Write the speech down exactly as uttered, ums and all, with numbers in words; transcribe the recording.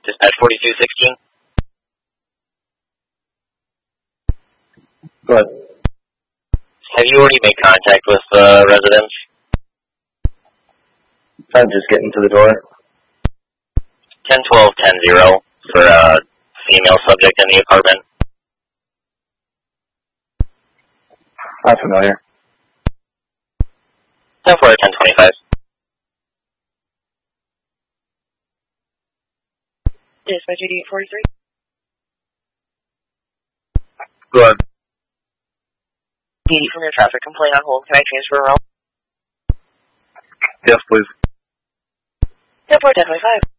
Dispatch forty-two sixteen. Go ahead. Have you already made contact with the residents? I'm just getting to the door. ten twelve ten zero for a female subject in the apartment. Not familiar. ten four ten twenty-five. Dispatch eighty-eight forty-three. Go ahead. D from your traffic complaint on hold. Can I transfer around? Yes, please. ten four ten twenty-five.